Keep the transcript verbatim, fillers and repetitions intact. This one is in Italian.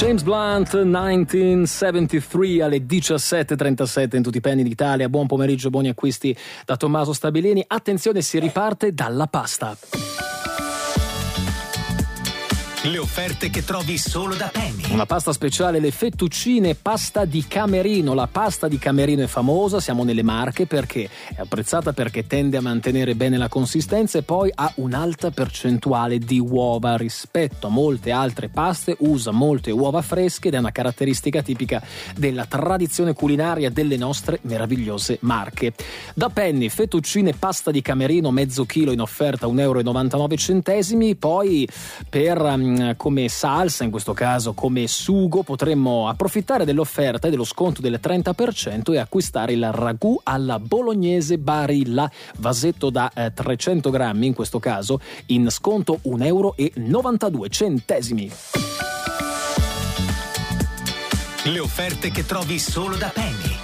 James Blunt, millenovecentosettantatré alle diciassette e trentasette in tutti i penny d'Italia. Buon pomeriggio, buoni acquisti da Tommaso Stabilini. Attenzione, si riparte dalla pasta. Le offerte che trovi solo da Penny. Una pasta speciale, le fettuccine pasta di Camerino. La pasta di Camerino è famosa, siamo nelle Marche, perché è apprezzata perché tende a mantenere bene la consistenza e poi ha un'alta percentuale di uova rispetto a molte altre paste. Usa molte uova fresche ed è una caratteristica tipica della tradizione culinaria delle nostre meravigliose Marche. Da Penny, fettuccine pasta di Camerino mezzo chilo in offerta un euro e novantanove centesimi. Poi per um, come salsa, in questo caso come sugo, potremmo approfittare dell'offerta e dello sconto del trenta per cento e acquistare il ragù alla bolognese Barilla, vasetto da eh, trecento grammi, in questo caso in sconto un euro e novantadue centesimi. Le offerte che trovi solo da Penny.